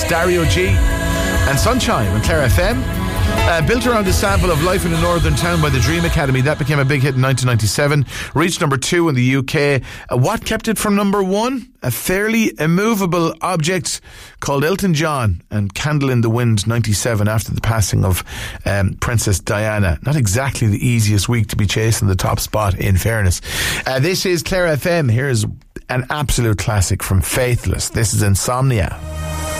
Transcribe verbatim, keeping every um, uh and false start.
Dario G and Sunshine on Clare F M. Uh, built around a sample of Life in a Northern Town by the Dream Academy. That became a big hit in nineteen ninety-seven. Reached number two in the U K. Uh, what kept it from number one? A fairly immovable object called Elton John and Candle in the Wind, ninety-seven, after the passing of um, Princess Diana. Not exactly the easiest week to be chasing the top spot, in fairness. Uh, this is Clare F M. Here's an absolute classic from Faithless. This is Insomnia.